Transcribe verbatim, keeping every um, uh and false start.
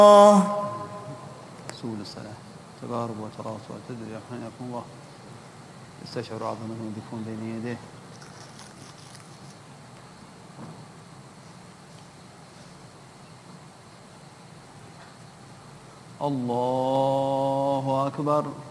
رسول الصلاة تقارب وتراص وتدري رحمكم الله يستشعر عظمه يكون بين يديه. الله أكبر.